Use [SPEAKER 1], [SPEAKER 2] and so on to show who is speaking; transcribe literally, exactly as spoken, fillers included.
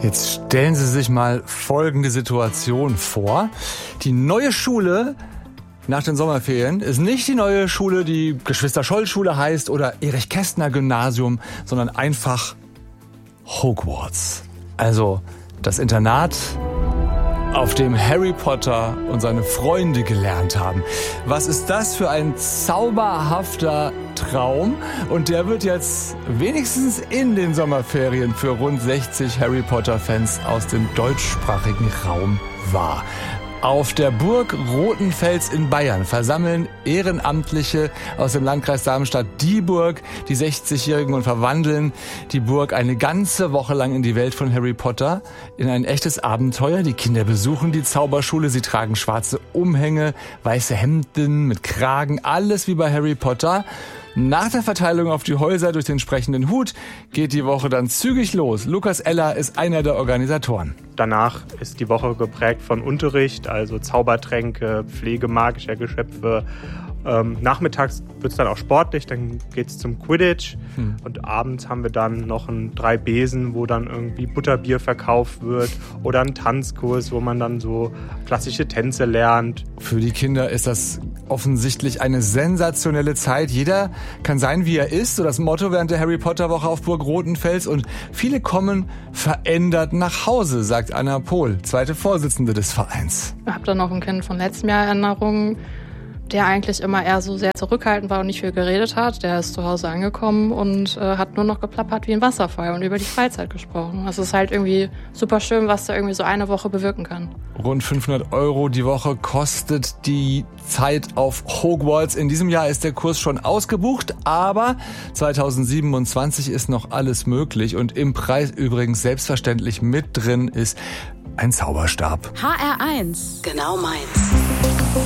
[SPEAKER 1] Jetzt stellen Sie sich mal folgende Situation vor. Die neue Schule nach den Sommerferien ist nicht die neue Schule, die Geschwister-Scholl-Schule heißt oder Erich-Kästner-Gymnasium, sondern einfach Hogwarts. Also das Internat, auf dem Harry Potter und seine Freunde gelernt haben. Was ist das für ein zauberhafter Traum? Und der wird jetzt wenigstens in den Sommerferien für rund sechzig Harry Potter-Fans aus dem deutschsprachigen Raum wahr. Auf der Burg Rothenfels in Bayern versammeln Ehrenamtliche aus dem Landkreis Darmstadt-Dieburg die sechzigjährigen und verwandeln die Burg eine ganze Woche lang in die Welt von Harry Potter, in ein echtes Abenteuer. Die Kinder besuchen die Zauberschule, sie tragen schwarze Umhänge, weiße Hemden mit Kragen, alles wie bei Harry Potter. Nach der Verteilung auf die Häuser durch den sprechenden Hut geht die Woche dann zügig los. Lukas Eller ist einer der Organisatoren.
[SPEAKER 2] Danach ist die Woche geprägt von Unterricht, also Zaubertränke, Pflege magischer Geschöpfe. Ähm, nachmittags wird es dann auch sportlich, dann geht es zum Quidditch. Hm. Und abends haben wir dann noch ein drei Besen, wo dann irgendwie Butterbier verkauft wird oder einen Tanzkurs, wo man dann so klassische Tänze lernt.
[SPEAKER 1] Für die Kinder ist das offensichtlich eine sensationelle Zeit. Jeder kann sein, wie er ist, so das Motto während der Harry Potter Woche auf Burg Rothenfels. Und viele kommen verändert nach Hause, sagt Anna Pohl, zweite Vorsitzende des Vereins.
[SPEAKER 3] Ich habe da noch ein Kind von letztem Jahr Erinnerungen, der eigentlich immer eher so sehr zurückhaltend war und nicht viel geredet hat. Der ist zu Hause angekommen und äh, hat nur noch geplappert wie ein Wasserfall und über die Freizeit gesprochen. Also es ist halt irgendwie super schön, was da irgendwie so eine Woche bewirken kann.
[SPEAKER 1] Rund fünfhundert Euro die Woche kostet die Zeit auf Hogwarts. In diesem Jahr ist der Kurs schon ausgebucht, aber zweitausendsiebenundzwanzig ist noch alles möglich. Und im Preis übrigens selbstverständlich mit drin ist ein Zauberstab.
[SPEAKER 4] H R eins. Genau meins.